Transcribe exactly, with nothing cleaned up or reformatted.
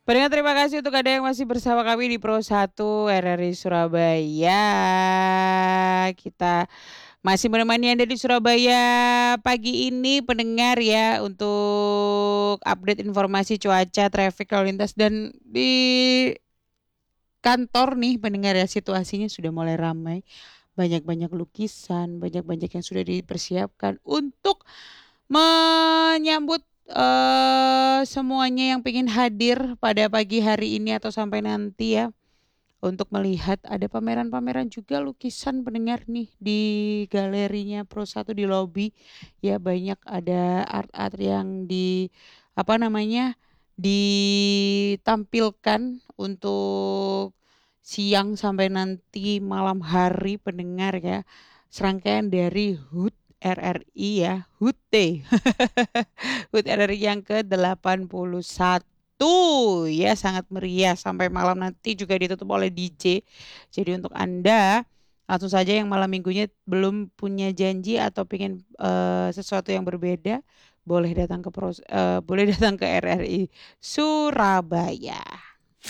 Pendengar terima kasih untuk Anda yang masih bersama kami di Pro satu R R I Surabaya. Kita masih menemani Anda di Surabaya pagi ini pendengar ya untuk update informasi cuaca, traffic, lalu lintas dan di kantor nih pendengar ya situasinya sudah mulai ramai. Banyak-banyak lukisan, banyak-banyak yang sudah dipersiapkan untuk menyambut eh, semuanya yang pengen hadir pada pagi hari ini atau sampai nanti ya untuk melihat ada pameran-pameran juga lukisan pendengar nih di galerinya Pro satu di lobi ya banyak ada art-art yang di apa namanya ditampilkan untuk siang sampai nanti malam hari pendengar ya serangkaian dari H U T R R I ya H U T H U T R R I yang ke delapan puluh satu ya sangat meriah sampai malam nanti juga ditutup oleh D J. Jadi untuk Anda langsung saja yang malam minggunya belum punya janji atau pengen eh, sesuatu yang berbeda boleh datang ke pros- eh, boleh datang ke R R I Surabaya.